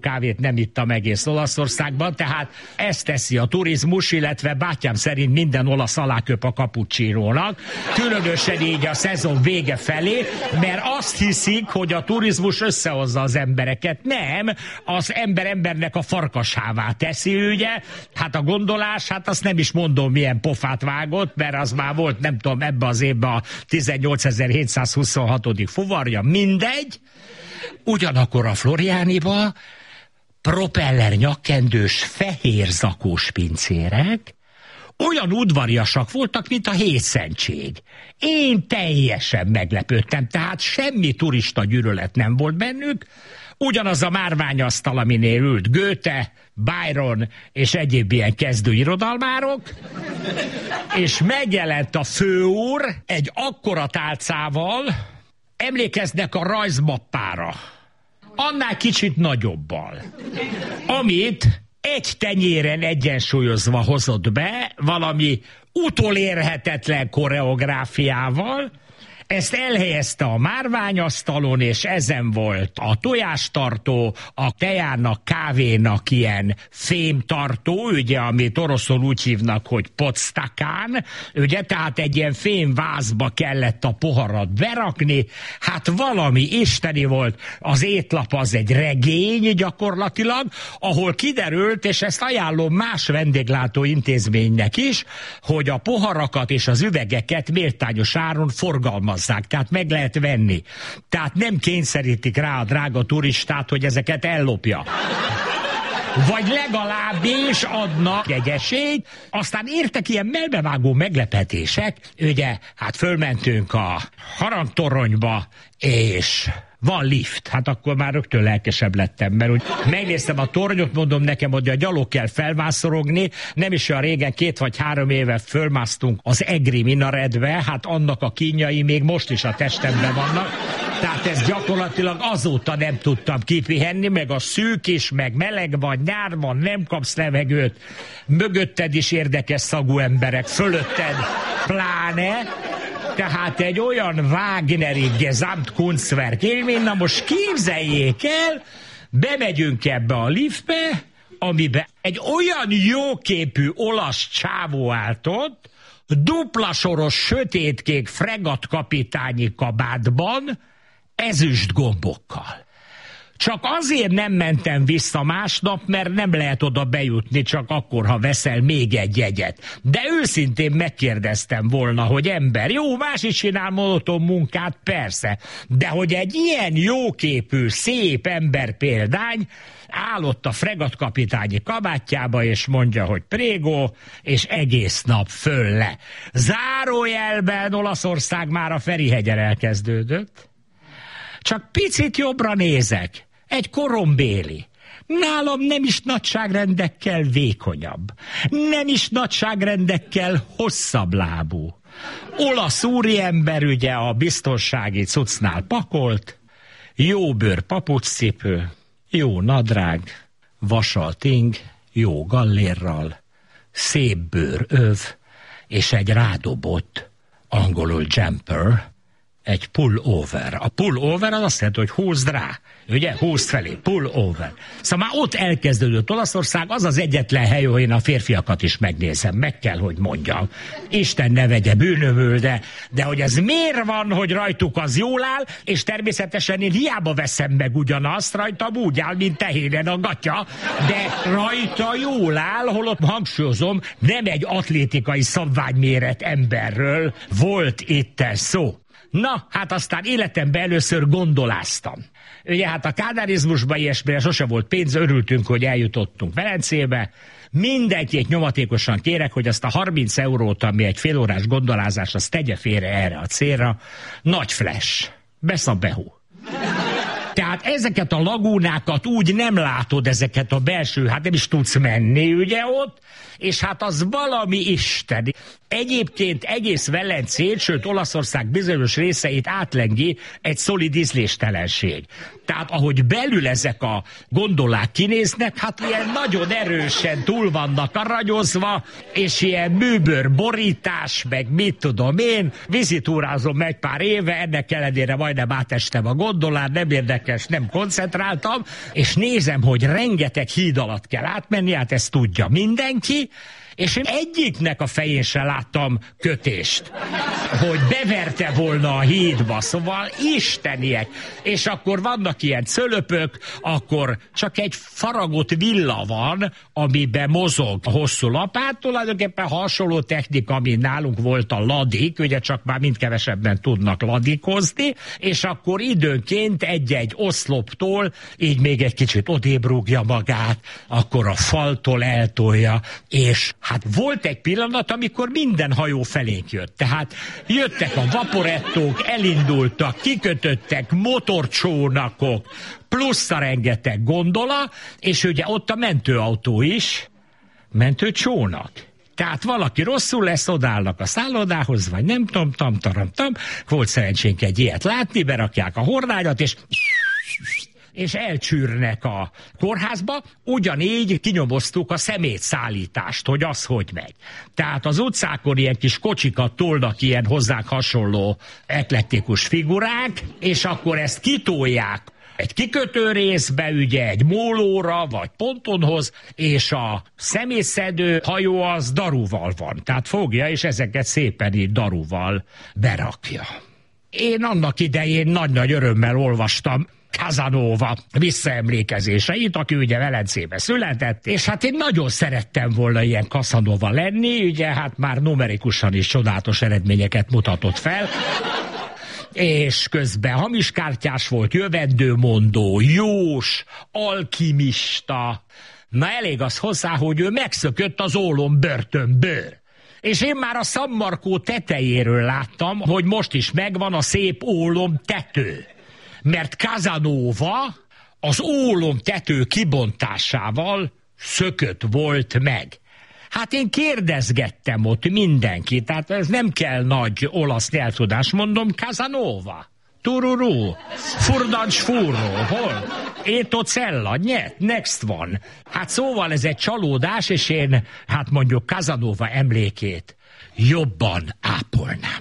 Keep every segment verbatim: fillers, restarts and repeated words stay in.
kávét nem ittam egész Olaszországban, tehát ezt teszi a turizmus, illetve bátyám szerint minden olasz aláköp a cappuccinónak, különösen így a szezon vége felé, mert azt hiszik, hogy a turizmus összehozza az embereket. Nem, az ember embernek a farkashává teszi, ugye? Hát a gondolás, hát azt nem is mondom, milyen pofát vágott, mert az már volt, nem tudom, ebbe az évben a tizennyolcezer-hétszázhuszonhatodik fuvarja, mindegy. Ugyanakkor a Florianiba propeller nyakkendős fehér zakós pincérek olyan udvariasak voltak, mint a hétszentség. Én teljesen meglepődtem, tehát semmi turista gyűlölet nem volt bennük, ugyanaz a márványasztal, aminél ült Goethe, Byron és egyéb ilyen kezdő irodalmárok, és megjelent a főúr egy akkora tálcával, emlékeznek a rajzmappára, annál kicsit nagyobbal, amit egy tenyéren egyensúlyozva hozott be, valami utolérhetetlen koreográfiával, ezt elhelyezte a márványasztalon, és ezen volt a tojástartó, a tejának, kávénak ilyen fémtartó, ugye, amit oroszul úgy hívnak, hogy podstakán, ugye, tehát egy ilyen fémvázba kellett a poharat berakni, hát valami isteni volt, az étlap az egy regény gyakorlatilag, ahol kiderült, és ezt ajánlom más vendéglátó intézménynek is, hogy a poharakat és az üvegeket méltányos áron forgalmaz. Tehát meg lehet venni. Tehát nem kényszerítik rá a drága turistát, hogy ezeket ellopja. Vagy legalábbis adnak egy esélyt, aztán értek ilyen melbevágó meglepetések, ugye, hát fölmentünk a harangtoronyba, és van lift. Hát akkor már rögtön lelkesebb lettem, mert úgy megnéztem a tornyot, mondom nekem, hogy a gyalog kell felmászorogni, nem is olyan régen, két vagy három éve fölmásztunk az Egri minaretbe, hát annak a kínjai még most is a testemben vannak, tehát ez gyakorlatilag azóta nem tudtam kipihenni, meg a szűk is, meg meleg van, nyár van, nem kapsz levegőt, mögötted is érdekes szagú emberek, fölötted pláne, tehát egy olyan Wagneri Gesamtkunstwerk élmény, na most képzeljék el, bemegyünk ebbe a liftbe, amiben egy olyan jóképű olasz csávó állt ott, duplasoros sötétkék fregattkapitányi kabátban, ezüst gombokkal. Csak azért nem mentem vissza másnap, mert nem lehet oda bejutni, csak akkor, ha veszel még egy jegyet. De őszintén megkérdeztem volna, hogy ember, jó, más is csinál monoton munkát, persze, de hogy egy ilyen jóképű, szép ember példány állott a fregattkapitányi kabátjába, és mondja, hogy prégó, és egész nap föl le. Zárójelben Olaszország már a Ferihegyen elkezdődött. Csak picit jobbra nézek. Egy korombéli. Nálam nem is nagyságrendekkel vékonyabb. Nem is nagyságrendekkel hosszabb lábú. Olasz úriember ugye a biztonsági cuccnál pakolt, jó bőr papucscipő, jó nadrág, vasalt ing, jó gallérral, szép bőr öv, és egy rádobott, angolul jumper, egy pull-over. A pull-over az azt jelenti, hogy húzd rá. Ugye? Húzd felé. Pull-over. Szóval már ott elkezdődött Olaszország, az az egyetlen hely, ahol én a férfiakat is megnézem. Meg kell, hogy mondjam. Isten ne vegye bűnömül, de, de hogy ez miért van, hogy rajtuk az jól áll, és természetesen én hiába veszem meg ugyanazt, rajtam úgy áll, mint tehénen a gatya, de rajta jól áll, holott hangsúlyozom, nem egy atlétikai szabványméret emberről volt itt szó. Na, hát aztán életemben először gondoláztam. Ugye hát a kádárizmusban ilyesmire sose volt pénz, örültünk, hogy eljutottunk Velencébe. Mindenkit nyomatékosan kérek, hogy azt a harminc eurót, ami egy félórás gondolázás, azt tegye félre erre a célra. Nagy flash. Beszab behú. Tehát ezeket a lagúnákat úgy nem látod, ezeket a belső, hát nem is tudsz menni, ugye ott, és hát az valami isteni. Egyébként egész Velencét, sőt Olaszország bizonyos részeit átlengi egy szolid ízléstelenség. Tehát ahogy belül ezek a gondolák kinéznek, hát ilyen nagyon erősen túl vannak aranyozva, és ilyen műbőr borítás, meg mit tudom én, vizitúrázom egy pár éve, ennek ellenére majdnem átestem a gondolán, nem érdekel érdekes, nem koncentráltam, és nézem, hogy rengeteg híd alatt kell átmenni, hát ezt tudja mindenki, és én egyiknek a fején se láttam kötést, hogy beverte volna a hídba, szóval isteniek. És akkor vannak ilyen cölöpök, akkor csak egy faragott villa van, amiben mozog a hosszú lapát, tulajdonképpen hasonló technika, ami nálunk volt a ladik, ugye csak már mind kevesebben tudnak ladikozni, és akkor időnként egy-egy oszloptól így még egy kicsit odébb rúgja magát, akkor a faltól eltolja, és hát volt egy pillanat, amikor minden hajó felénk jött. Tehát jöttek a vaporettók, elindultak, kikötöttek, motorcsónakok, plusz a rengeteg gondola, és ugye ott a mentőautó is, mentőcsónak. Tehát valaki rosszul lesz, odállnak a szállodához, vagy nem tudom, tam, taram, tam. Volt szerencsénk egy ilyet látni, berakják a hordágyat, és... és elcsűrnek a kórházba, ugyanígy kinyomoztuk a szemétszállítást, hogy az hogy megy. Tehát az utcákon ilyen kis kocsikat tolnak ilyen hozzánk hasonló eklektikus figurák, és akkor ezt kitolják egy kikötő részbe, ugye egy mólóra, vagy pontonhoz, és a szemétszedő hajó az daruval van. Tehát fogja, és ezeket szépen így daruval berakja. Én annak idején nagy-nagy örömmel olvastam Casanova visszaemlékezéseit, aki ugye Velencébe született, és hát én nagyon szerettem volna ilyen Casanova lenni, ugye hát már numerikusan is csodálatos eredményeket mutatott fel, és közben hamiskártyás volt, jövendőmondó, jós, alkimista. Na elég az hozzá, hogy ő megszökött az ólom börtönből. És én már a San Marco tetejéről láttam, hogy most is megvan a szép ólom tető. Mert Casanova az ólom tető kibontásával szökött volt meg. Hát én kérdezgettem ott mindenkit, tehát ez nem kell nagy olasz nyelvtudás, mondom, Casanova, tururú, furdancs furró, hol? Étocella, nyet, next van. Hát szóval ez egy csalódás, és én, hát mondjuk Casanova emlékét jobban ápolnám.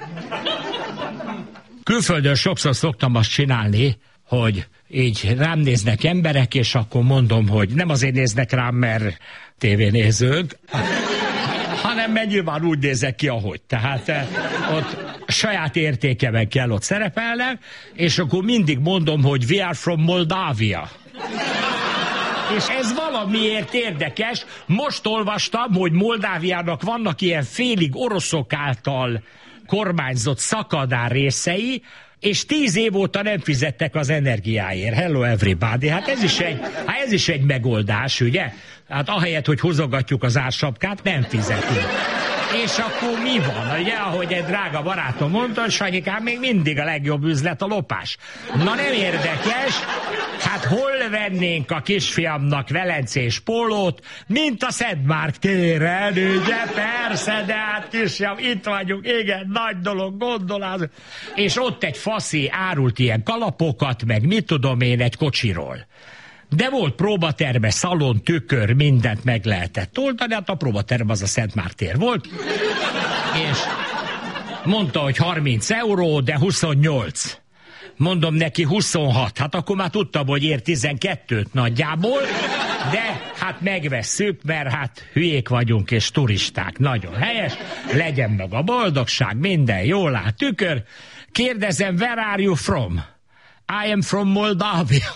Külföldön sokszor szoktam azt csinálni, hogy így rám néznek emberek, és akkor mondom, hogy nem azért néznek rám, mert tévénézők, hanem mert nyilván úgy nézek ki, ahogy. Tehát eh, ott saját értékemen kell ott szerepelnem, és akkor mindig mondom, hogy we are from Moldavia. És ez valamiért érdekes. Most olvastam, hogy Moldáviának vannak ilyen félig oroszok által kormányzott szakadár részei, és tíz év óta nem fizettek az energiáért. Hello everybody. Hát ez is egy, hát ez is egy megoldás, ugye? Hát ahelyett, hogy húzogatjuk az ársapkát, nem fizetünk. És akkor mi van? Ugye, ahogy egy drága barátom mondta, Sanyikám, még mindig a legjobb üzlet a lopás. Na nem érdekes, hát hol vennénk a kisfiamnak velencés pólót, mint a Szentmárk téren, ugye? Persze, de hát kisfiam, itt vagyunk, igen, nagy dolog, gondolás. És ott egy faszi árult ilyen kalapokat, meg mit tudom én, egy kocsiról. De volt próbaterme, szalon, tükör, mindent meg lehetett oldani, hát a próbaterme az a Szentmárk tér volt, és mondta, hogy harminc euró, de huszonnyolc. Mondom neki huszonhat, hát akkor már tudtam, hogy ér tizenkettőt nagyjából, de hát megvesszük, mert hát hülyék vagyunk és turisták, nagyon helyes, legyen meg a boldogság, minden jól áll, tükör. Kérdezem, where are you from? I am from Moldavia.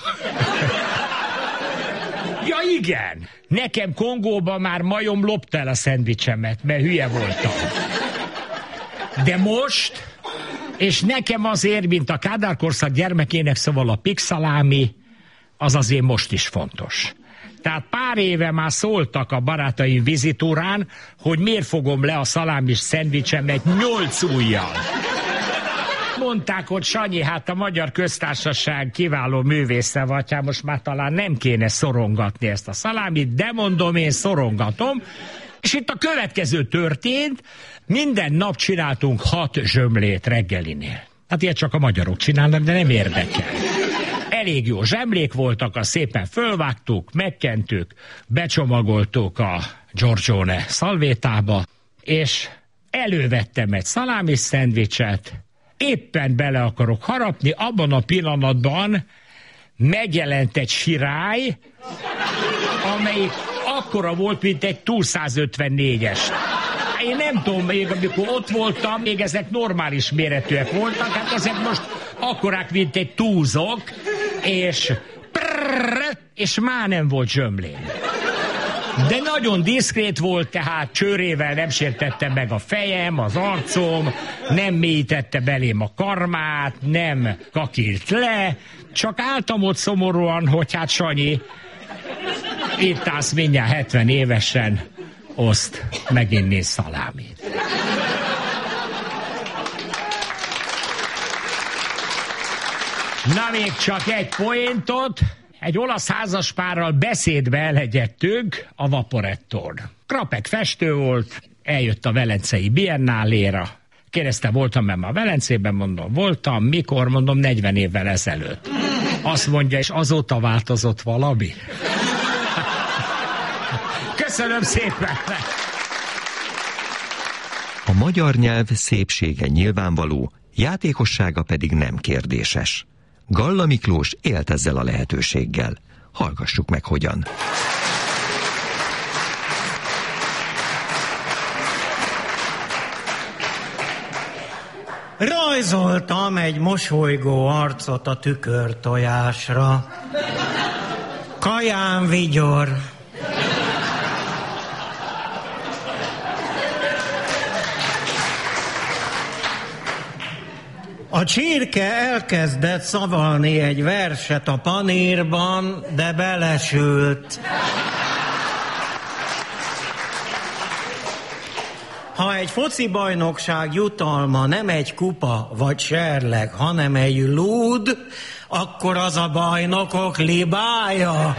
Ja igen, nekem Kongóban már majom lopta el a szendvicsemet, mert hülye voltam. De most, és nekem azért, mint a Kádár korszak gyermekének, szóval a pigszalámi, az azért most is fontos. Tehát pár éve már szóltak a barátaim vizitúrán, hogy miért fogom le a szalámis szendvicsemet nyolc ujjal. Mondták, hogy Sanyi, hát a Magyar Köztársaság kiváló művésze vagy, hát most már talán nem kéne szorongatni ezt a szalámit, de mondom, én szorongatom. És itt a következő történt, minden nap csináltunk hat zsömlét reggelinél. Hát ilyet csak a magyarok csinálnak, de nem érdekel. Elég jó zsemlék voltak, azt szépen fölvágtuk, megkentük, becsomagoltuk a Giorgione szalvétába, és elővettem egy szalámis szendvicset, éppen bele akarok harapni, abban a pillanatban megjelent egy sirály, amelyik akkora volt, mint egy T U száz ötvennégyes. Én nem tudom, még amikor ott voltam, még ezek normális méretűek voltak, hát ezek most akkorák, mint egy túzok, és prrrr, és már nem volt zsömlén. De nagyon diszkrét volt, tehát csőrével nem sértette meg a fejem, az arcom, nem mélyítette belém a karmát, nem kakilt le, csak álltam ott szomorúan, hogy hát Sanyi, itt állsz mindjárt hetven évesen, oszt megint néz szalámit. Na még csak egy poéntot. Egy olasz házaspárral beszédbe elegyedtünk a Vaporettón. Krapek festő volt, eljött a Velencei Biennáléra. Kérdezte, voltam-e már Velencében? Mondom, voltam. Mikor? Mondom, negyven évvel ezelőtt. Azt mondja, és azóta változott valami? Köszönöm szépen! A magyar nyelv szépsége nyilvánvaló, játékossága pedig nem kérdéses. Galla Miklós élt ezzel a lehetőséggel. Hallgassuk meg, hogyan. Rajzoltam egy mosolygó arcot a tükörtojásra. Kaján vigyor. A csirke elkezdett szavalni egy verset a panírban, de belesült. Ha egy foci bajnokság jutalma nem egy kupa vagy serleg, hanem egy lúd, akkor az a bajnokok libája.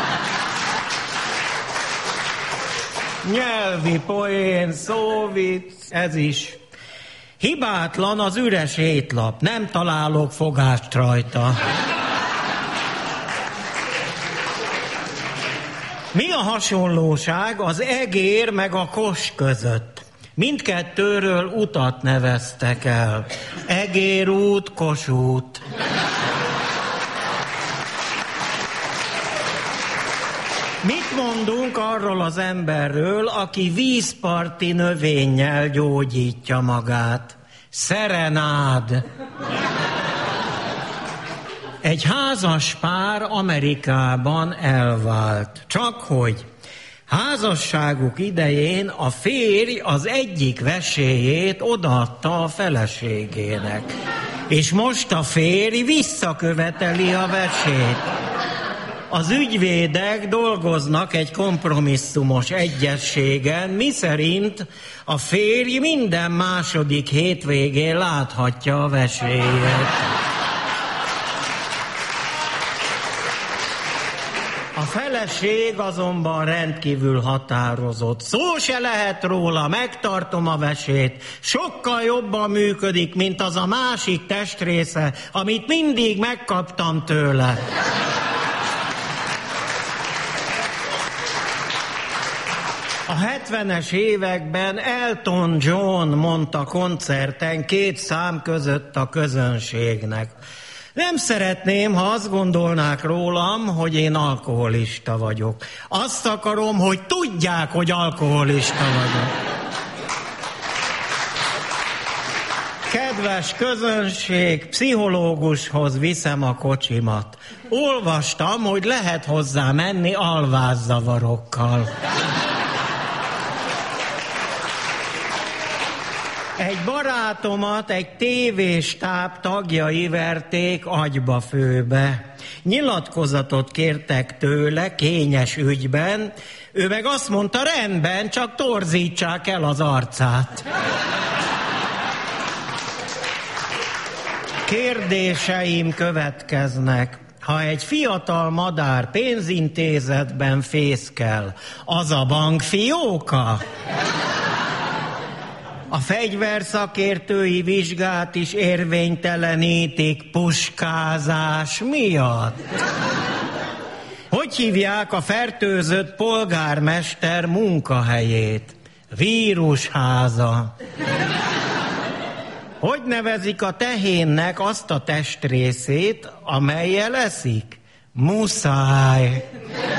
Nyelvi poén, szóvic, ez is. Hibátlan az üres étlap, nem találok fogást rajta. Mi a hasonlóság az egér meg a kos között? Mindkettőről utat neveztek el. Egérút, Kosút. Mit mondunk arról az emberről, aki vízparti növényel gyógyítja magát? Szerenád. Egy házas pár Amerikában elvált. Csak hogy házasságuk idején a férj az egyik vesélyét odaadta a feleségének. És most a férj visszaköveteli a vesét. Az ügyvédek dolgoznak egy kompromisszumos egyezségen, miszerint a férj minden második hétvégén láthatja a vesélyét. A feleség azonban rendkívül határozott. Szó se lehet róla, megtartom a vesét. Sokkal jobban működik, mint az a másik testrésze, amit mindig megkaptam tőle. A hetvenes években Elton John mondta koncerten két szám között a közönségnek: nem szeretném, ha azt gondolnák rólam, hogy én alkoholista vagyok. Azt akarom, hogy tudják, hogy alkoholista vagyok. Kedves közönség, pszichológushoz viszem a kocsimat. Olvastam, hogy lehet hozzá menni alvászavarokkal. Egy barátomat egy tévéstáb tagjai verték agyba főbe. Nyilatkozatot kértek tőle kényes ügyben, ő meg azt mondta, rendben, csak torzítsák el az arcát. Kérdéseim következnek. Ha egy fiatal madár pénzintézetben fészkel, az a bankfióka? A fegyverszakértői vizsgát is érvénytelenítik puskázás miatt. Hogy hívják a fertőzött polgármester munkahelyét? Vírusháza. Hogy nevezik a tehénnek azt a testrészét, amellyel eszik? Muszáj.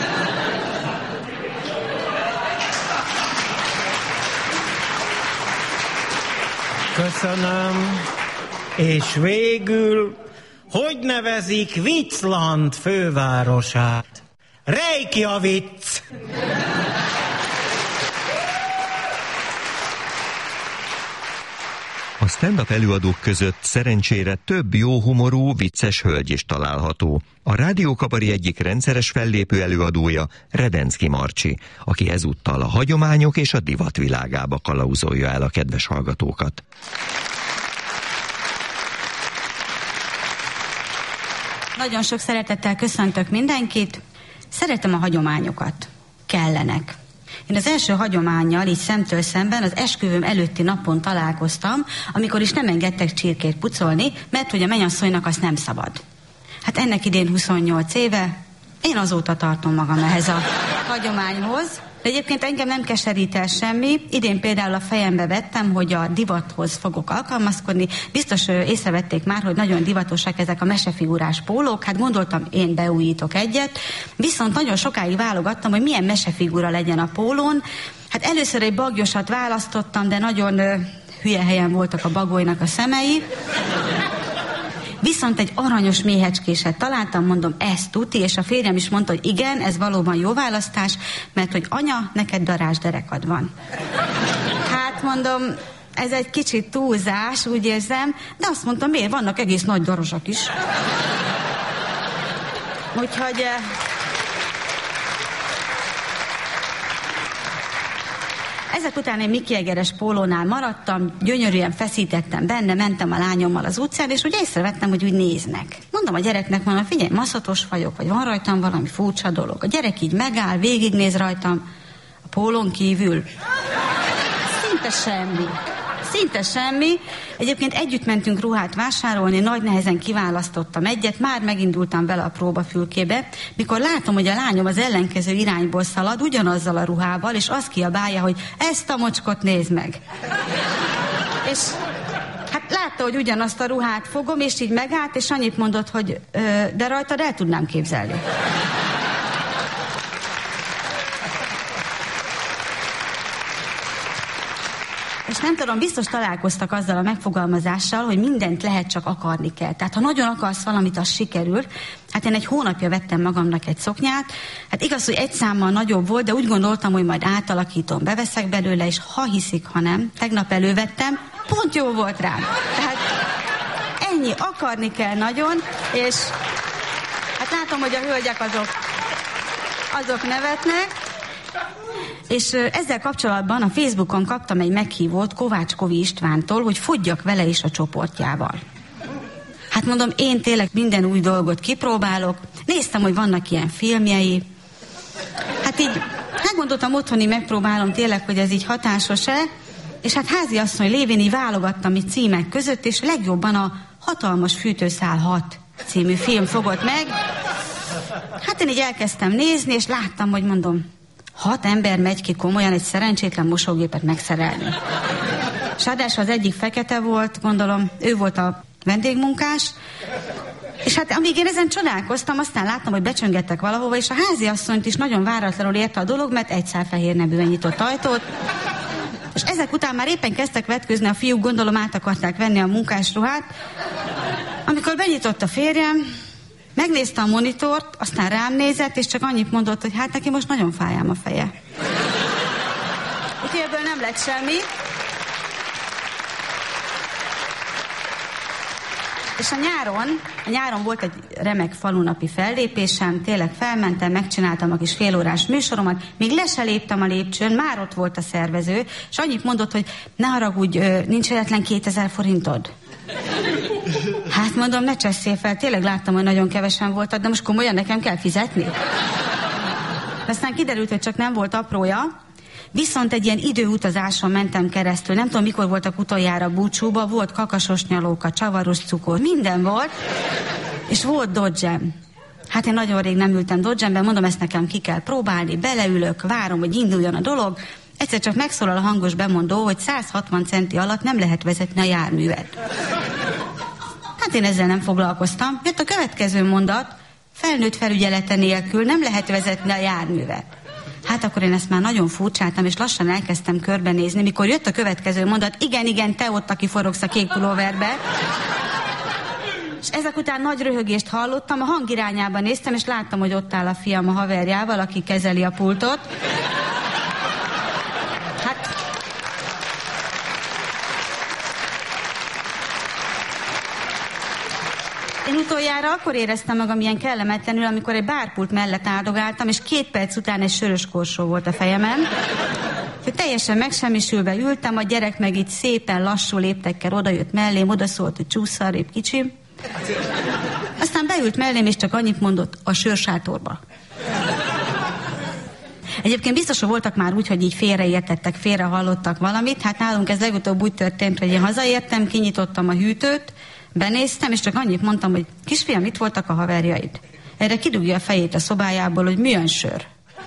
Köszönöm. És végül, hogy nevezik Viccland fővárosát? Reykjavik! A stand-up előadók között szerencsére több jó humorú, vicces hölgy is található. A Rádiókabari egyik rendszeres fellépő előadója Redenszky Marcsi, aki ezúttal a hagyományok és a divat világába kalauzolja el a kedves hallgatókat. Nagyon sok szeretettel köszöntök mindenkit. Szeretem a hagyományokat. Kellenek. Én az első hagyománnyal így szemtől szemben az esküvőm előtti napon találkoztam, amikor is nem engedtek csirkét pucolni, mert hogy a mennyasszonynak azt nem szabad. Hát ennek idén huszonnyolc éve, én azóta tartom magam ehhez a hagyományhoz. De egyébként engem nem keserít el semmi. Idén például a fejembe vettem, hogy a divathoz fogok alkalmazkodni. Biztos észrevették már, hogy nagyon divatosak ezek a mesefigurás pólók. Hát gondoltam, én beújítok egyet. Viszont nagyon sokáig válogattam, hogy milyen mesefigura legyen a pólón. Hát először egy baggyosat választottam, de nagyon ö, hülye helyen voltak a bagolynak a szemei. Viszont egy aranyos méhecskéset találtam, mondom, ez tuti, és a férjem is mondta, hogy igen, ez valóban jó választás, mert hogy anya, neked darázsderekad van. Hát mondom, ez egy kicsit túlzás, úgy érzem, de azt mondtam, miért, vannak egész nagy darazsak is. Úgyhogy... Ezek után egy Mickey Egeres pólónál maradtam, gyönyörűen feszítettem benne, mentem a lányommal az utcán, és úgy észrevettem, hogy úgy néznek. Mondom a gyereknek, mondom, figyelj, maszatos vagyok, vagy van rajtam valami furcsa dolog. A gyerek így megáll, végignéz rajtam, a pólón kívül. Szinte semmi. Szinte semmi. Egyébként együtt mentünk ruhát vásárolni, nagy nehezen kiválasztottam egyet, már megindultam bele a próbafülkébe, mikor látom, hogy a lányom az ellenkező irányból szalad, ugyanazzal a ruhával, és azt kiabálja, hogy ezt a mocskot nézd meg. És hát látta, hogy ugyanazt a ruhát fogom, és így megállt, és annyit mondott, hogy ö, de rajtad el tudnám képzelni. És nem tudom, biztos találkoztak azzal a megfogalmazással, hogy mindent lehet, csak akarni kell. Tehát ha nagyon akarsz valamit, az sikerül. Hát én egy hónapja vettem magamnak egy szoknyát. Hát igaz, hogy egy számmal nagyobb volt, de úgy gondoltam, hogy majd átalakítom, beveszek belőle, és ha hiszik, ha nem, tegnap elővettem, pont jó volt rám. Tehát ennyi, akarni kell nagyon, és hát látom, hogy a hölgyek azok, azok nevetnek. És ezzel kapcsolatban a Facebookon kaptam egy meghívót Kovács Kovi Istvántól, hogy fogyjak vele is a csoportjával. Hát mondom, én tényleg minden új dolgot kipróbálok. Néztem, hogy vannak ilyen filmjei. Hát így meggondoltam, otthoni megpróbálom tényleg, hogy ez így hatásos-e. És hát háziasszony lévén így válogattam itt címek között, és legjobban a Hatalmas fűtőszál hat című film fogott meg. Hát én így elkezdtem nézni, és láttam, hogy mondom, hat ember megy ki komolyan egy szerencsétlen mosógépet megszerelni. És ráadásul az egyik fekete volt, gondolom, ő volt a vendégmunkás, és hát amíg én ezen csodálkoztam, aztán láttam, hogy becsöngettek valahova, és a háziasszonyt is nagyon váratlanul érte a dolog, mert egy szál fehér nebűen nyitott ajtót, és ezek után már éppen kezdtek vetkőzni a fiúk, gondolom át akarták venni a munkásruhát, amikor benyitott a férjem, megnézte a monitort, aztán rám nézett, és csak annyit mondott, hogy hát neki most nagyon fájám a feje. Úgyhogy ebből nem lett semmi. És a nyáron, a nyáron volt egy remek falunapi fellépésem, tényleg felmentem, megcsináltam a kis félórás műsoromat, még le se léptem a lépcsőn, már ott volt a szervező, és annyit mondott, hogy ne haragudj, nincs véletlen kétezer forintod. Hát mondom, ne csesszél fel, tényleg láttam, hogy nagyon kevesen voltak, de most komolyan nekem kell fizetni? Aztán kiderült, hogy csak nem volt aprója, viszont egy ilyen időutazáson mentem keresztül, nem tudom, mikor voltak utoljára búcsúba, volt kakasos nyalóka, csavaros cukor, minden volt, és volt Dodge-em. Hát én nagyon rég nem ültem Dodge-emben, mondom, ezt nekem ki kell próbálni, beleülök, várom, hogy induljon a dolog, egyszer csak megszólal a hangos bemondó, hogy száz hatvan centi alatt nem lehet vezetni a járművet. Hát én ezzel nem foglalkoztam. Jött a következő mondat, felnőtt felügyelete nélkül nem lehet vezetni a járművet. Hát akkor én ezt már nagyon furcsáltam, és lassan elkezdtem körbenézni, mikor jött a következő mondat, igen, igen, te ott, aki forogsz a kék pulóverbe. És ezek után nagy röhögést hallottam, a hang irányába néztem, és láttam, hogy ott áll a fiam a haverjával, aki kezeli a pultot. Hát... Én utoljára akkor éreztem magam ilyen kellemetlenül, amikor egy bárpult mellett áldogáltam, és két perc után egy sörös korsó volt a fejemen. Teljesen megsemmisülve ültem, a gyerek meg így szépen lassú léptekkel odajött mellém, odaszólt, hogy csúszarrébb kicsim. Aztán beült mellém, és csak annyit mondott, a sörsátorba. Egyébként biztosan voltak már úgy, hogy így félreértettek, félre hallottak valamit. Hát nálunk ez legutóbb úgy történt, hogy én hazaértem, kinyitottam a hűtőt, benéztem, és csak annyit mondtam, hogy kisfiam, itt voltak a haverjaid. Erre kidugja a fejét a szobájából, hogy milyen sör.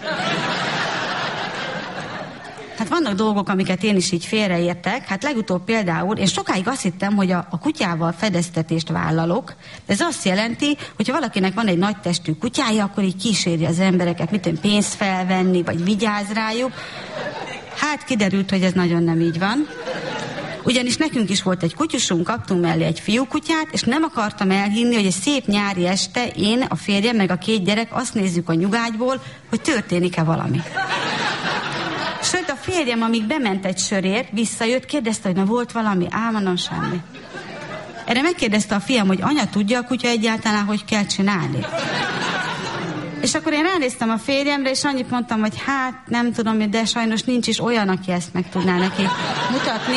Hát vannak dolgok, amiket én is így félreértek. Hát legutóbb például, én sokáig azt hittem, hogy a, a kutyával fedeztetést vállalok. Ez azt jelenti, hogy ha valakinek van egy nagy testű kutyája, akkor így kíséri az embereket, mit tudom, pénzt felvenni, vagy vigyáz rájuk. Hát kiderült, hogy ez nagyon nem így van. Ugyanis nekünk is volt egy kutyusunk, kaptunk mellé egy fiúkutyát, és nem akartam elhinni, hogy egy szép nyári este én, a férjem, meg a két gyerek azt nézzük a nyugágyból, hogy történik-e valami. Sőt, a férjem, amíg bement egy sörért, visszajött, kérdezte, hogy na volt valami, álmodom semmi. Erre megkérdezte a fiam, hogy anya, tudja a kutya egyáltalán, hogy kell csinálni? És akkor én ránéztem a férjemre, és annyit mondtam, hogy hát nem tudom, de sajnos nincs is olyan, aki ezt meg tudná neki mutatni.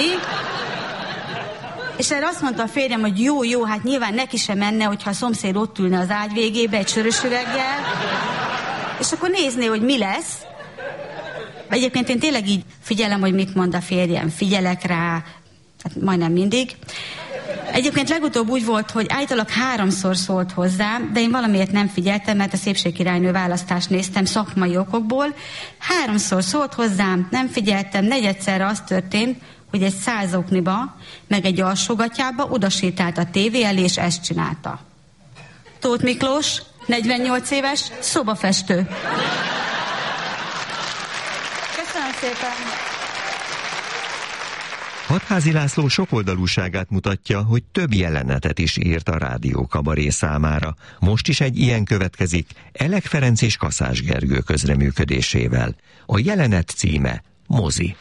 És erre azt mondta a férjem, hogy jó, jó, hát nyilván neki sem menne, hogyha a szomszéd ott ülne az ágy végébe egy sörös üveggel, és akkor nézné, hogy mi lesz. Egyébként én tényleg így figyelem, hogy mit mond a férjem, figyelek rá, hát majdnem mindig. Egyébként legutóbb úgy volt, hogy állítólag háromszor szólt hozzám, de én valamiért nem figyeltem, mert a szépségkirálynő választást néztem szakmai okokból. Háromszor szólt hozzám, nem figyeltem, negyedszerre az történt, hogy egy százokniba, meg egy alsógatyába odasétált a tévé elé, és ezt csinálta. Tóth Miklós, negyvennyolc éves, szobafestő. Köszönöm szépen! Hatházi László sokoldalúságát mutatja, hogy több jelenetet is írt a Rádió Kabaré számára. Most is egy ilyen következik Elek Ferenc és Kaszás Gergő közreműködésével. A jelenet címe Mozi.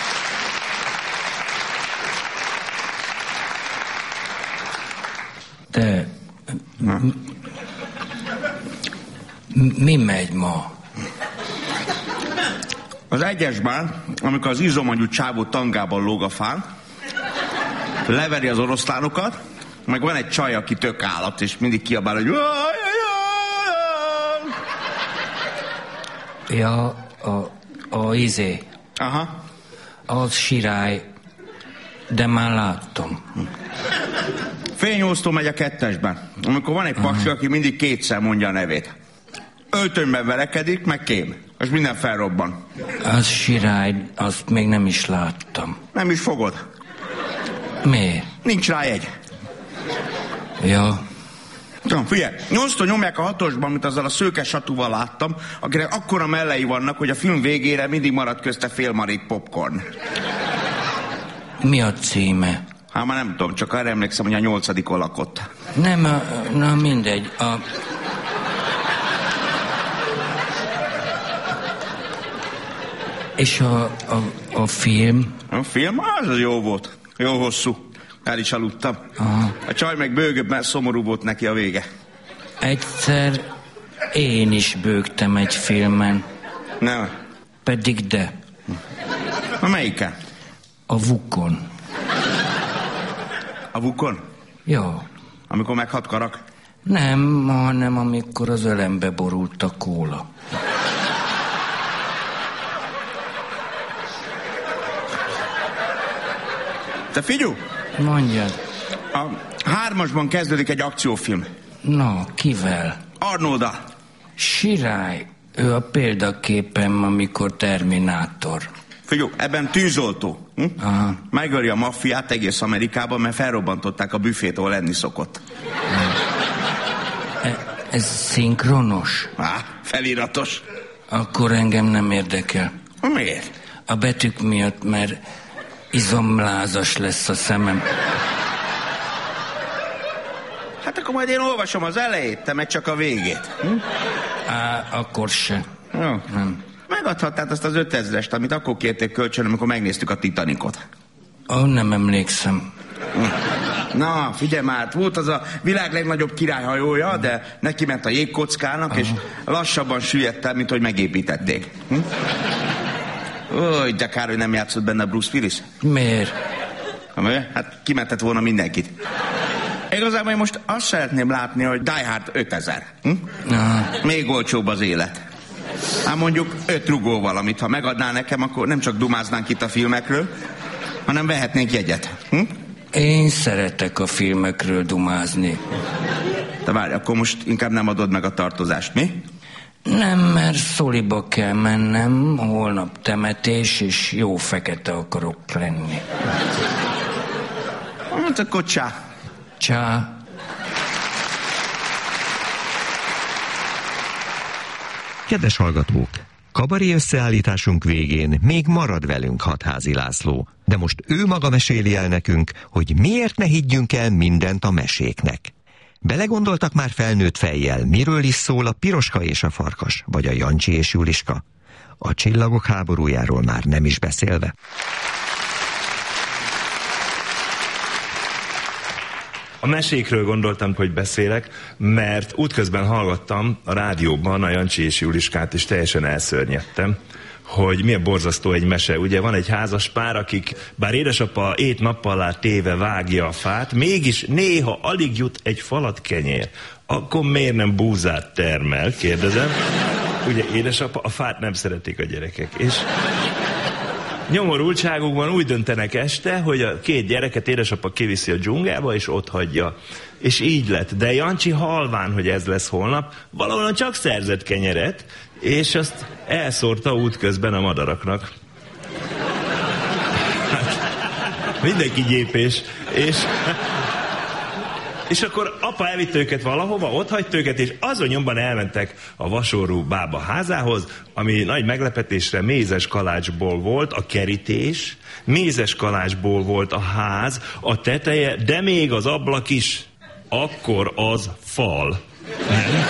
De mi megy ma? Az egyesben, amikor az izomanyú csávó tangában lóg a fán, leveri az oroszlánokat, meg van egy csaj, aki tök állat, és mindig kiabál, hogy... Ja, a, a izé. Aha. Az sirály, de már láttam. Fényosztó megy a kettesben, amikor van egy pasi, aki mindig kétszer mondja a nevét. Öltönyben verekedik, meg kém, és minden felrobban. Az sirály, azt még nem is láttam. Nem is fogod. Miért? Nincs rá jegy. Ja. Tudom, figyelj, nyolctól nyomják a hatosban, mint azzal a szőke satúval láttam, akinek akkora mellei vannak, hogy a film végére mindig marad közte félmarít popcorn. Mi a címe? Hát már nem tudom, csak arra emlékszem, hogy a nyolcadikon lakott. Nem, a, na mindegy. A... És a, a, a film? A film? Az az jó volt. Jó hosszú. El is aludtam. Aha. A csaj meg bőgött, mert szomorú volt neki a vége. Egyszer én is bőgtem egy filmen. Nem. Pedig de. A melyiken? A Vukon. A Vukon? Jó. Amikor meghat karak? Nem, hanem amikor az ölembe borult a kóla. Te figyelj! Mondjad. A hármasban kezdődik egy akciófilm. Na, kivel? Arnolddal. Sirály. Ő a példaképem, amikor Terminátor. Figyelj, ebben tűzoltó. Hm? Aha. Megöli a maffiát egész Amerikában, mert felrobbantották a büfét, ahol enni szokott. E, Ez szinkronos? Á, feliratos. Akkor engem nem érdekel. Miért? A betűk miatt, mert izomlázas lesz a szemem. Hát akkor majd én olvasom az elejét, te meg csak a végét. Hm? Á, akkor se. Jó. Nem. Megadhattad azt az ötezrest, amit akkor kérték kölcsön, amikor megnéztük a Titanicot. Ó, oh, nem emlékszem. Na, figyelj már, volt az a világ legnagyobb királyhajója, de neki ment a jégkockának, és lassabban süllyedt el, mint hogy megépítették. Hm? Ó, de kár, hogy nem játszott benne Bruce Willis. Miért? Hát kimentett volna mindenkit. Igazából én most azt szeretném látni, hogy Die Hard ötezer. Hm? Még olcsóbb az élet. Hát mondjuk öt rugó valamit, ha megadná nekem, akkor nem csak dumáznánk itt a filmekről, hanem vehetnénk jegyet. Hm? Én szeretek a filmekről dumázni. Te várj, akkor most inkább nem adod meg a tartozást, mi? Nem, mert szoliba kell mennem, holnap temetés, és jó fekete akarok lenni. Hát akkor csá. Csá. Kedves hallgatók! Kabaré összeállításunk végén még marad velünk Hatházi László, de most ő maga meséli el nekünk, hogy miért ne higgyünk el mindent a meséknek. Belegondoltak már felnőtt fejjel, miről is szól a Piroska és a farkas, vagy a Jancsi és Juliska? A csillagok háborújáról már nem is beszélve. A mesékről gondoltam, hogy beszélek, mert útközben hallgattam a rádióban a Jancsi és Juliskát, és teljesen elszörnyedtem, hogy milyen borzasztó egy mese. Ugye van egy házas pár, akik, bár édesapa ét nappal alá téve vágja a fát, mégis néha alig jut egy falat kenyér. Akkor miért nem búzát termel, kérdezem. Ugye édesapa, a fát nem szeretik a gyerekek. És nyomorultságukban úgy döntenek este, hogy a két gyereket édesapa kiviszi a dzsungelbe, és ott hagyja. És így lett. De Jancsi halván, hogy ez lesz holnap, valahol csak szerzett kenyeret, és azt elszórta útközben a madaraknak. Hát, mindenki gyépés. És, és akkor apa elvitt őket valahova, ott hagyta őket, és azon nyomban elmentek a vasorú bába házához, ami nagy meglepetésre mézes kalácsból volt a kerítés, mézes kalácsból volt a ház, a teteje, de még az ablak is. Akkor az fal. Nem?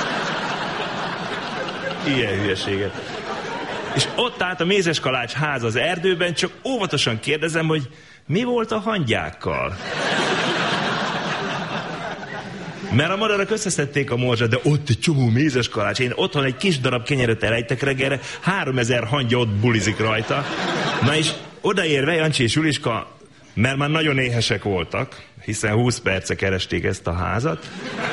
Ilyen hülyeséget. És ott állt a mézes kalács ház az erdőben, csak óvatosan kérdezem, hogy mi volt a hangyákkal? Mert a madarak összeszedték a morzsát, de ott egy csomó mézes kalács. Én otthon egy kis darab kenyeret elejtek reggelre, háromezer hangya ott bulizik rajta. Na és odaérve Jancsi és Juliska, mert már nagyon éhesek voltak, hiszen húsz perce keresték ezt a házat,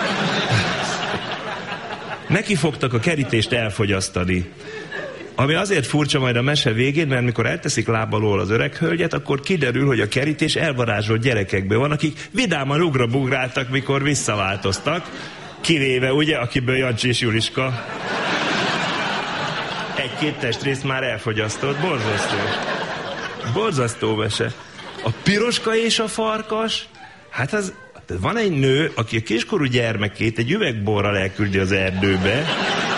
neki fogtak a kerítést elfogyasztani. Ami azért furcsa majd a mese végén, mert mikor elteszik lábalól az öreg hölgyet, akkor kiderül, hogy a kerítés elvarázsolt gyerekekből van, akik vidáman ugrabugráltak, mikor visszaváltoztak, kivéve, ugye, akiből Jancsi és Juliska egy-két testrészt már elfogyasztott. Borzasztó. Borzasztó mese. A Piroska és a farkas, hát az, van egy nő, aki a kiskorú gyermekét egy üvegborral elküldi az erdőbe.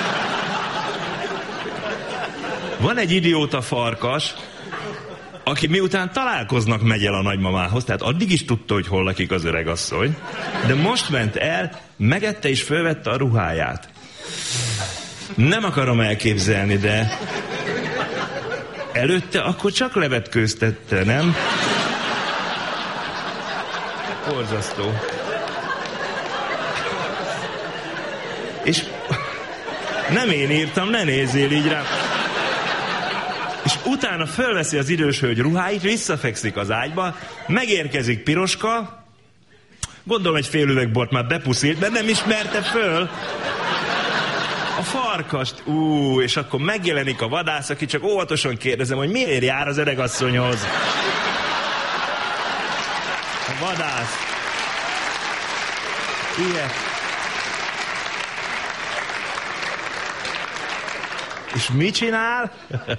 Van egy idióta farkas, aki miután találkoznak, megy el a nagymamához, tehát addig is tudta, hogy hol lakik az öregasszony, de most ment el, megette és fölvette a ruháját. Nem akarom elképzelni, de előtte akkor csak levetkőztette, nem? Borzasztó. És nem én írtam, ne nézzél így rám. És utána fölveszi az idős hölgy ruháit, visszafekszik az ágyba, megérkezik Piroska, gondolom egy fél üveg bort már bepuszilt, mert nem ismerte föl a farkast. Ú, és akkor megjelenik a vadász, aki csak óvatosan kérdezem, hogy miért jár az öregasszonyhoz. A vadász. Ilyen. És mit csinál?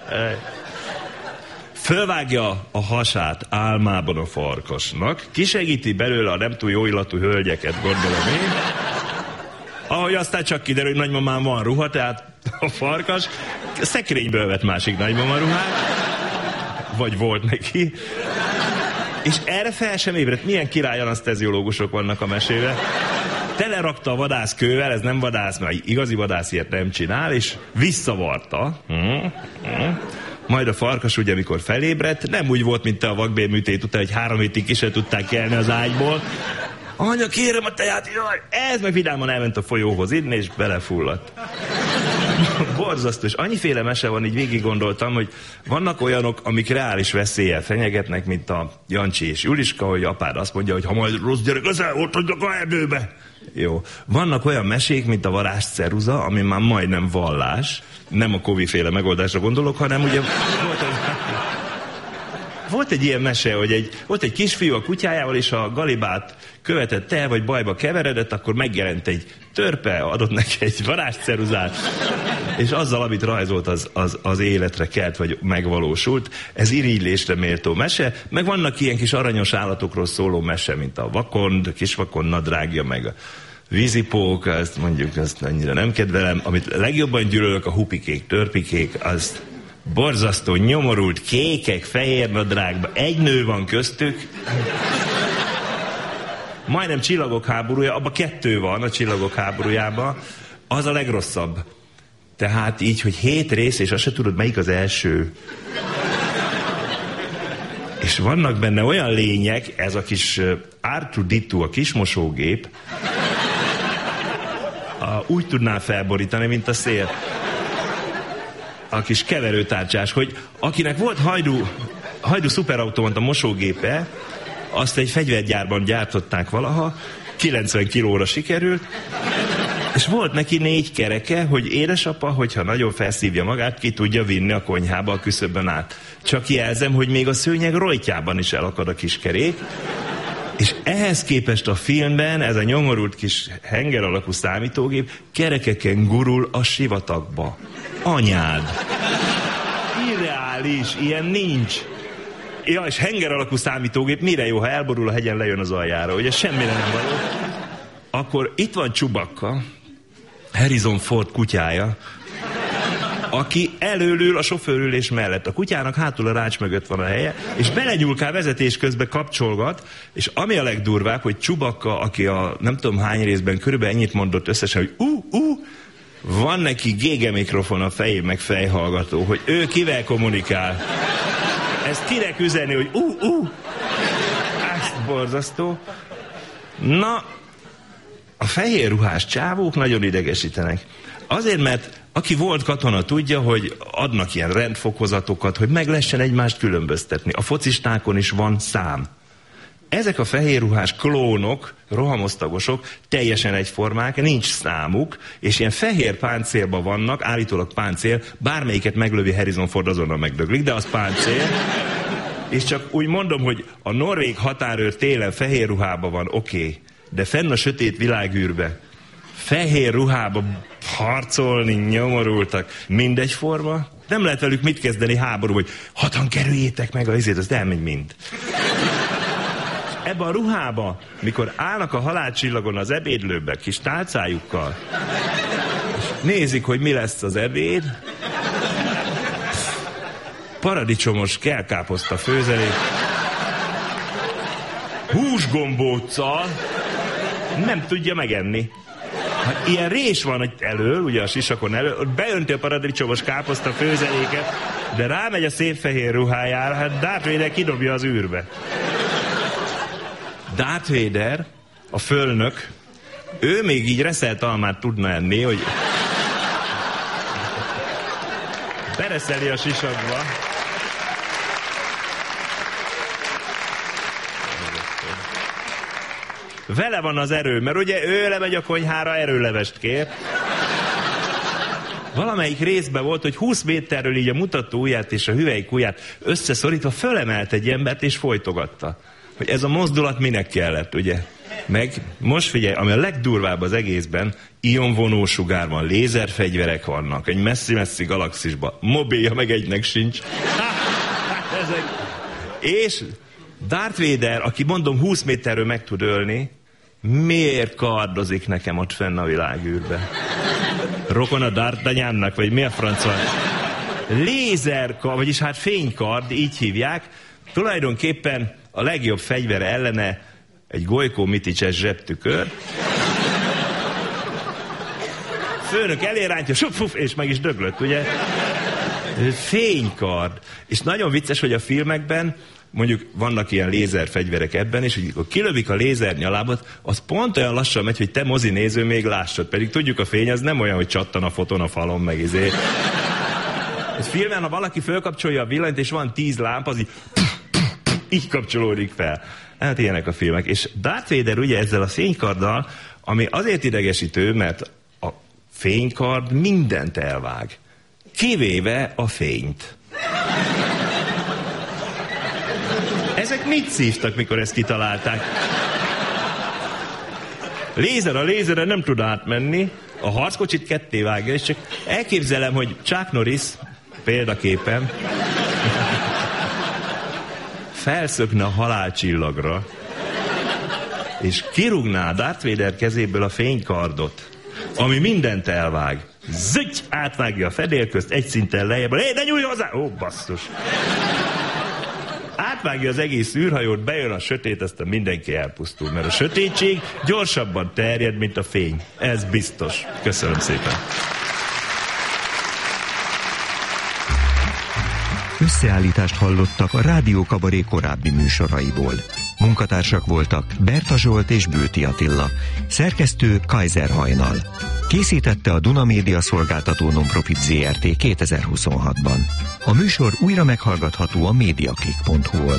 Fölvágja a hasát álmában a farkasnak, kisegíti belőle a nem túl jó illatú hölgyeket, gondolom én, Ahogy aztán csak kiderül, hogy nagymamám van ruha, tehát a farkas szekrényből vett másik nagymama ruhát, vagy volt neki. És erre fel sem ébredt. Milyen király anaszteziológusok vannak a mesében. Telerakta a vadászkővel, ez nem vadász, mert igazi vadász ilyet nem csinál, és visszavarta. Majd a farkas ugye, amikor felébredt, nem úgy volt, mint te a vakbélműtét után, hogy három hétig ki se tudták kelni az ágyból. Anya, kérem a teját, jaj, ez meg vidáman elment a folyóhoz inni, és belefulladt. Borzasztó, és annyiféle mese van, így végig gondoltam, hogy vannak olyanok, amik reális veszéllyel fenyegetnek, mint a Jancsi és Juliska, hogy apád azt mondja, hogy ha majd rossz gyerek leszel, ott hagynak a erdőbe. Jó. Vannak olyan mesék, mint a varázsceruza, ami már majdnem vallás. Nem a Covid-féle megoldásra gondolok, hanem ugye volt egy, volt egy ilyen mese, hogy egy, volt egy kisfiú a kutyájával, és a galibát követett el, vagy bajba keveredett, akkor megjelent egy törpe, adott neki egy varázsceruzát, és azzal, amit rajzolt, az, az, az életre kelt, vagy megvalósult. Ez irigylésre méltó mese, meg vannak ilyen kis aranyos állatokról szóló mese, mint a vakond, a kisvakond nadrágja, meg a vízipók, azt mondjuk, azt annyira nem kedvelem. Amit legjobban gyűlölök, a hupikék, törpikék, azt borzasztó, nyomorult, kékek, fehér nadrágban, egy nő van köztük, majdnem Csillagok háborúja, abban kettő van a Csillagok háborújában, az a legrosszabb. Tehát így, hogy hét rész, és azt se tudod, melyik az első. És vannak benne olyan lények, ez a kis er kettő dé kettő, a kis mosógép, a, úgy tudná felborítani, mint a szél. A kis keverőtárcsás, hogy akinek volt hajdú, hajdú szuperautomata mosógépe, azt egy fegyvergyárban gyártották valaha, kilencven kilóra sikerült, és volt neki négy kereke, hogy édesapa, hogyha nagyon felszívja magát, ki tudja vinni a konyhába a küszöbön át. Csak jelzem, hogy még a szőnyeg rojtjában is elakad a kis kerék, és ehhez képest a filmben ez a nyomorult kis henger alakú számítógép kerekeken gurul a sivatagba. Anyád! Irreális, ilyen nincs. Ja, és henger alakú számítógép mire jó, ha elborul a hegyen, lejön az aljára, ugye semmire nem való. Akkor itt van Chewbacca, Harrison Ford kutyája, aki előlül a sofőrülés mellett. A kutyának hátul a rács mögött van a helye, és belenyúlkál vezetés közben kapcsolgat, és ami a legdurvább, hogy Chewbacca, aki a nem tudom hány részben körülbelül ennyit mondott összesen, hogy ú, ú, van neki gége mikrofon a fején, meg fejhallgató, hogy ő kivel kommunikál. Ezt kinek üzenni, hogy ú, ú, ezt borzasztó. Na, a fehér ruhás csávók nagyon idegesítenek. Azért, mert aki volt katona tudja, hogy adnak ilyen rendfokozatokat, hogy meg lehessen egymást különböztetni. A focistákon is van szám. Ezek a fehérruhás klónok, rohamosztagosok, teljesen egyformák, nincs számuk, és ilyen fehér páncélban vannak, állítólag páncél, bármelyiket meglövi Harrison Ford, azonnal megdöglik, de az páncél. És csak úgy mondom, hogy a norvég határőr télen fehér ruhában van, oké, okay, de fenn a sötét világűrbe, fehér ruhába harcolni, nyomorultak, mindegyforma. Nem lehet velük mit kezdeni háború, hogy hatan kerüljétek meg a izét, az elmegy mind. Ebben a ruhába, mikor állnak a halálcsillagon az ebédlőbe, kis tálcájukkal, és nézik, hogy mi lesz az ebéd, paradicsomos kelkáposzta főzelék, húsgombóccal, nem tudja megenni. Hát ilyen rés van itt elől, ugye a sisakon elől, ott beönti a paradicsomos káposzta főzeléket, de rámegy a szép fehér ruhájára, hát Darth Vader kidobja az űrbe. Darth Vader, a fölnök, ő még így reszelt almát tudna enni, hogy bereszeli a sisakba. Vele van az erő, mert ugye ő lemegy a konyhára, erőlevest kér. Valamelyik részben volt, hogy húsz méterről így a mutató ujját és a hüvelyk ujját összeszorítva fölemelt egy embert és folytogatta. Hogy ez a mozdulat minek kellett, ugye? Meg most figyelj, ami a legdurvább az egészben, ionvonó sugár van, lézerfegyverek vannak, egy messzi-messzi galaxisban, mobilja meg egynek sincs. Ezek. És Darth Vader, aki mondom húsz méterről meg tud ölni, miért kardozik nekem ott fenn a világűrbe? Rokon a D'Artagnannak, vagy mi a francia? Lézerkard, vagyis hát fénykard, így hívják. Tulajdonképpen a legjobb fegyvere ellene egy Gojko Miticses zsebtükör. Főnök elérántja, sup, fuf, és meg is döglött, ugye? Fénykard. És nagyon vicces, hogy a filmekben mondjuk vannak ilyen lézerfegyverek ebben, és hogy amikor kilövik a lézernyalábot, az pont olyan lassan megy, hogy te mozinéző még lássad. Pedig tudjuk, a fény az nem olyan, hogy csattan a foton a falon, meg izé. Ez filmen, ha valaki fölkapcsolja a villanyt, és van tíz lámpa, az így, így kapcsolódik fel. Hát ilyenek a filmek. És Darth Vader ugye ezzel a fénykarddal, ami azért idegesítő, mert a fénykard mindent elvág. Kivéve a fényt. Ezek mit szívtak, mikor ezt kitalálták? Lézer a lézere nem tud átmenni, a harckocsit ketté vágja, és csak elképzelem, hogy Chuck Norris példaképpen felszökne a halálcsillagra, és kirúgná Darth Vader kezéből a fénykardot, ami mindent elvág. Zügy! Átvágja a fedélközt, egy szinten lejjebb. Hé, ne nyúlj hozzá! Ó, basszus! Átvágja az egész űrhajót, bejön a sötét, aztán mindenki elpusztul, mert a sötétség gyorsabban terjed, mint a fény. Ez biztos. Köszönöm szépen. Összeállítást hallottak a Rádió Kabaré korábbi műsoraiból. Munkatársak voltak Berta Zsolt és Bőti Attila. Szerkesztő Kaiser Hajnal. Készítette a Duna Média Szolgáltató Nonprofit Zé Er Té kétezer-huszonhatban. A műsor újra meghallgatható a mediaclick pont hu oldalon.